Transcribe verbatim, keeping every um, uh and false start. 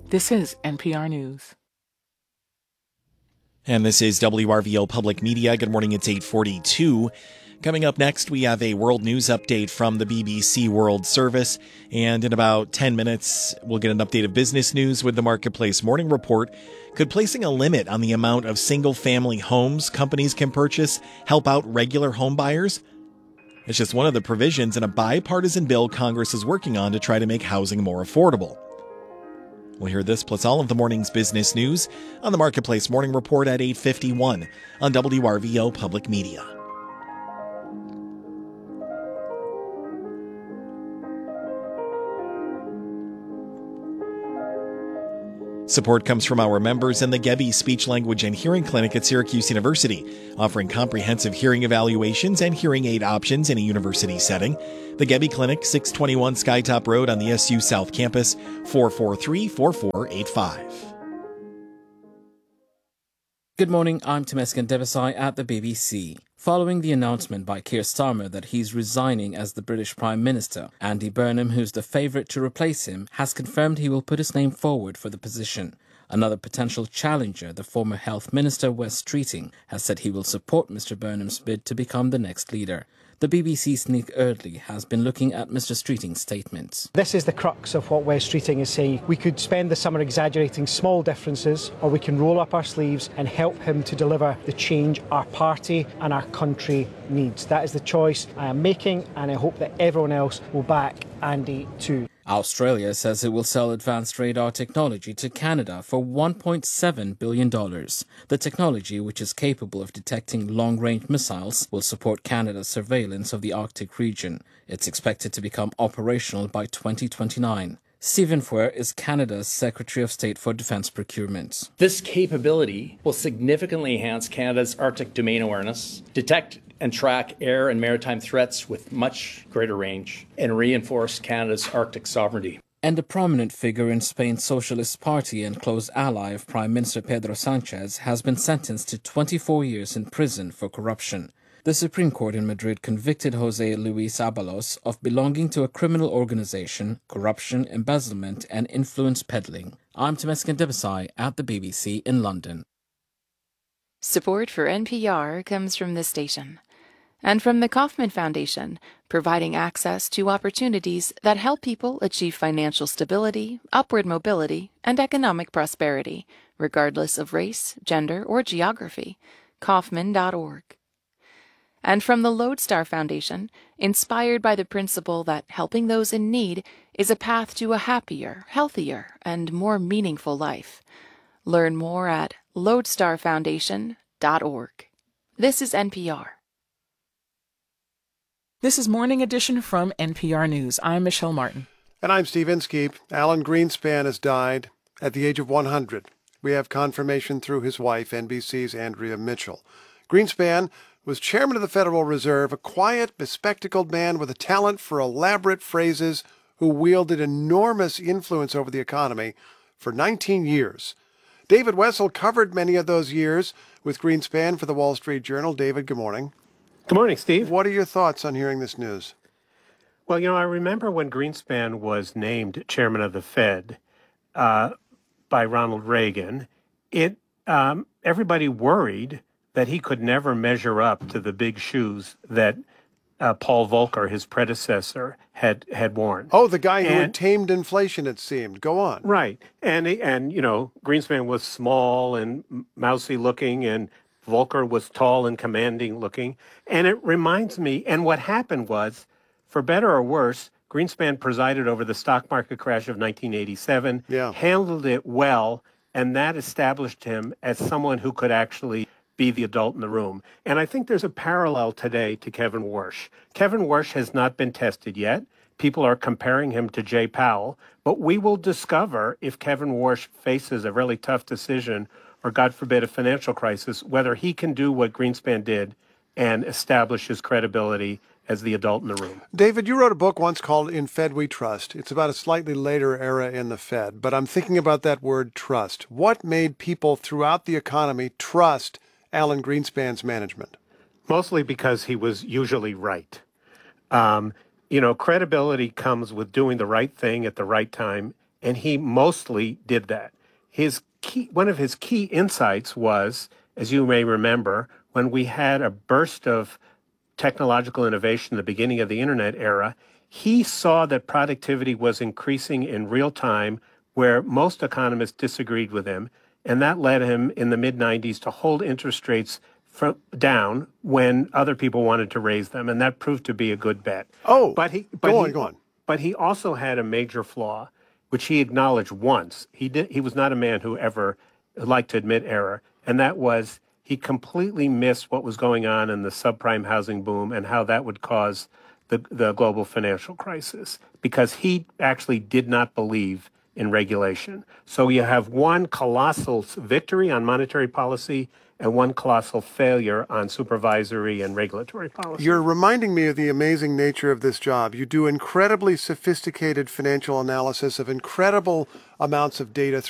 This is N P R News. And this is W R V O Public Media. Good morning, it's eight forty-two. Coming up next, we have a world news update from the B B C World Service. And in about ten minutes, we'll get an update of business news with the Marketplace Morning Report. Could placing a limit on the amount of single-family homes companies can purchase help out regular home buyers? It's just one of the provisions in a bipartisan bill Congress is working on to try to make housing more affordable. We'll hear this plus all of the morning's business news on the Marketplace Morning Report at eight fifty-one on W R V O Public Media. Support comes from our members in the Gebby Speech, Language, and Hearing Clinic at Syracuse University, offering comprehensive hearing evaluations and hearing aid options in a university setting. The Gebby Clinic, six twenty-one Skytop Road on the S U South Campus, four four three, four four eight five. Good morning, I'm Temesgen Devasai at the B B C. Following the announcement by Keir Starmer that he's resigning as the British Prime Minister, Andy Burnham, who's the favourite to replace him, has confirmed he will put his name forward for the position. Another potential challenger, the former Health Minister Wes Streeting, has said he will support Mister Burnham's bid to become the next leader. The B B C's Nick Eardley has been looking at Mister Streeting's statements. This is the crux of what Wes Streeting is saying. We could spend the summer exaggerating small differences, or we can roll up our sleeves and help him to deliver the change our party and our country needs. That is the choice I am making, and I hope that everyone else will back Andy too. Australia says it will sell advanced radar technology to Canada for one point seven billion dollars. The technology, which is capable of detecting long-range missiles, will support Canada's surveillance of the Arctic region. It's expected to become operational by twenty twenty-nine. Stephen Fuhr is Canada's Secretary of State for Defence Procurement. This capability will significantly enhance Canada's Arctic domain awareness, detect and track air and maritime threats with much greater range, and reinforce Canada's Arctic sovereignty. And a prominent figure in Spain's Socialist Party and close ally of Prime Minister Pedro Sánchez has been sentenced to twenty-four years in prison for corruption. The Supreme Court in Madrid convicted José Luis Ábalos of belonging to a criminal organization, corruption, embezzlement, and influence peddling. I'm Temesgen Devasai at the B B C in London. Support for N P R comes from this station and from the Kauffman Foundation, providing access to opportunities that help people achieve financial stability, upward mobility, and economic prosperity, regardless of race, gender, or geography. Kauffman dot org. And from the Lodestar Foundation, inspired by the principle that helping those in need is a path to a happier, healthier, and more meaningful life. Learn more at lodestar foundation dot org. This is N P R. This is Morning Edition from N P R News. I'm Michelle Martin. And I'm Steve Inskeep. Alan Greenspan has died at the age of one hundred. We have confirmation through his wife, N B C's Andrea Mitchell. Greenspan was chairman of the Federal Reserve, a quiet, bespectacled man with a talent for elaborate phrases who wielded enormous influence over the economy for nineteen years. David Wessel covered many of those years with Greenspan for the Wall Street Journal. David, good morning. Good morning, Steve. What are your thoughts on hearing this news? Well, you know, I remember when Greenspan was named chairman of the Fed uh, by Ronald Reagan, it um, everybody worried that he could never measure up to the big shoes that uh, Paul Volcker, his predecessor, had had worn. Oh, the guy who and, had tamed inflation, it seemed. Go on. Right. And, and you know, Greenspan was small and mousy looking, and Volcker was tall and commanding looking. And it reminds me, and what happened was, for better or worse, Greenspan presided over the stock market crash of nineteen eighty-seven, yeah. handled it well, and that established him as someone who could actually be the adult in the room. And I think there's a parallel today to Kevin Warsh. Kevin Warsh has not been tested yet. People are comparing him to Jay Powell, but we will discover if Kevin Warsh faces a really tough decision or, God forbid, a financial crisis, whether he can do what Greenspan did and establish his credibility as the adult in the room. David, you wrote a book once called In Fed We Trust. It's about a slightly later era in the Fed, but I'm thinking about that word trust. What made people throughout the economy trust Alan Greenspan's management? Mostly because he was usually right. Um, you know, credibility comes with doing the right thing at the right time and he mostly did that. His key, one of his key insights was, as you may remember, when we had a burst of technological innovation at the beginning of the internet era, he saw that productivity was increasing in real time where most economists disagreed with him, and that led him in the mid nineties to hold interest rates from, down when other people wanted to raise them, and that proved to be a good bet. Oh, but he, but go on, he, go on. But he also had a major flaw, which he acknowledged once. He did. He was not a man who ever liked to admit error, and that was he completely missed what was going on in the subprime housing boom and how that would cause the, the global financial crisis, because he actually did not believe in regulation. So you have one colossal victory on monetary policy and one colossal failure on supervisory and regulatory policy. You're reminding me of the amazing nature of this job. You do incredibly sophisticated financial analysis of incredible amounts of data